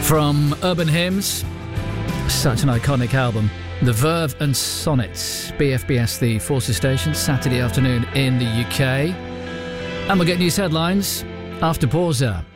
From Urban Hymns, such an iconic album. The Verve and Sonnets, BFBS, the Forces Station, Saturday afternoon in the UK. And we'll get news headlines after Borza.